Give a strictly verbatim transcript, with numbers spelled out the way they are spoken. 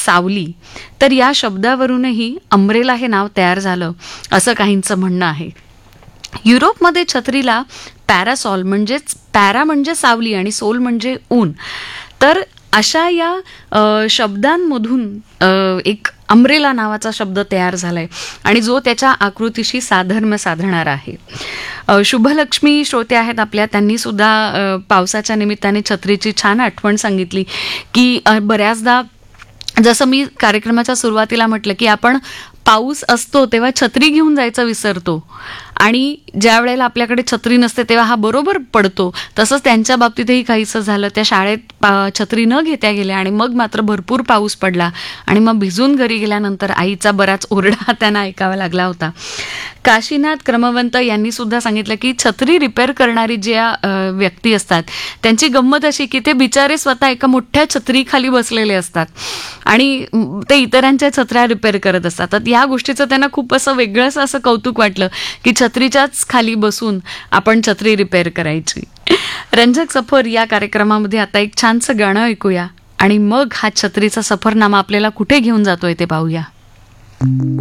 सावली, तर या शब्दावरूनही अम्ब्रेला हे नाव तयार झालं असं काहींचं म्हणणं आहे. युरोपमध्ये छत्रीला पॅरासॉल म्हणजेच पॅरा म्हणजे सावली आणि सोल म्हणजे ऊन, तर अशा या अ, शब्दांमधून अ, एक अम्ब्रेला नावाचा शब्द तयार झालाय आणि जो त्याच्या आकृतीशी साधर्म्य साधणारा आहे. अ, शुभलक्ष्मी श्रोते आहेत आपल्या, त्यांनी सुद्धा अ, पावसाच्या निमित्ताने छत्रीची छान आठवण सांगितली की अ, बऱ्याचदा जसं मी कार्यक्रमाच्या सुरुवातीला म्हटलं की आपण पाऊस असतो तेव्हा छत्री घेऊन जायचं विसरतो आणि ज्या वेळेला आपल्याकडे छत्री नसते तेव्हा हा बरोबर पडतो. तसंच त्यांच्या बाबतीतही काहीसं झालं. त्या शाळेत पा छत्री न घेत्या गेल्या आणि मग मात्र भरपूर पाऊस पडला आणि मग भिजून घरी गेल्यानंतर आईचा बराच ओरडा त्यांना ऐकावा लागला होता. काशीनाथ क्रमवंत यांनी सुद्धा सांगितलं की छत्री रिपेअर करणारी ज्या अ, व्यक्ती असतात त्यांची गंमत अशी की ते बिचारे स्वतः एका मोठ्या छत्रीखाली बसलेले असतात आणि म, ते इतरांच्या छत्र्या रिपेअर करत असतात. तर या गोष्टीचं त्यांना खूप असं वेगळंच असं कौतुक वाटलं की छत्रीच्याच खाली बसून आपण छत्री रिपेअर करायची. रंजक सफर या कार्यक्रमामध्ये आता एक छानसं गाणं ऐकूया आणि मग हा छत्रीचा सफरनामा आपल्याला कुठे घेऊन जातोय ते पाहूया.